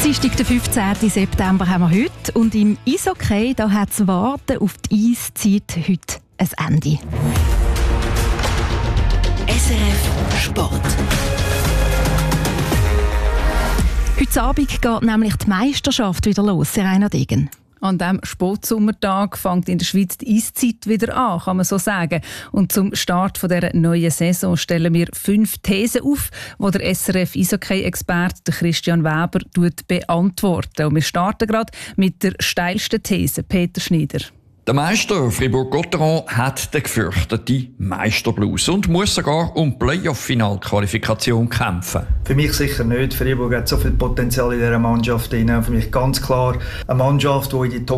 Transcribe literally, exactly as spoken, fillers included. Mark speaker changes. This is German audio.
Speaker 1: Dienstag, den fünfzehnten September haben wir heute. Und im Eishockey da hat das Warten auf die Eiszeit heute ein Ende.
Speaker 2: S R F Sport.
Speaker 1: Heute Abend geht nämlich die Meisterschaft wieder los, Serena Degen.
Speaker 3: An diesem Sportsommertag fängt in der Schweiz die Eiszeit wieder an, kann man so sagen. Und zum Start dieser neuen Saison stellen wir fünf Thesen auf, die der S R F-Eishockey-Experte Christian Weber beantwortet. Und wir starten gerade mit der steilsten These. Peter Schneider.
Speaker 4: Der Meister Fribourg-Gotteron hat den gefürchteten Meisterblues und muss sogar um Playoff-Final-Qualifikation kämpfen.
Speaker 5: Für mich sicher nicht. Fribourg hat so viel Potenzial in dieser Mannschaft drin. Für mich ganz klar eine Mannschaft, die in die Top